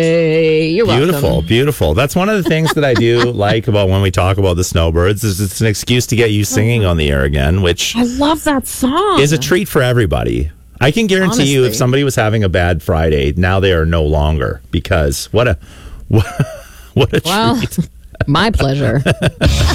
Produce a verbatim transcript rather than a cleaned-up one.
Hey, you're Beautiful, welcome. beautiful. That's one of the things that I do like about when we talk about the Snowbirds is it's an excuse to get you singing on the air again, which I love that song. is a treat for everybody. I can guarantee you if Honestly. somebody was having a bad Friday, now they are no longer, because what a what, what a Well, treat. my pleasure.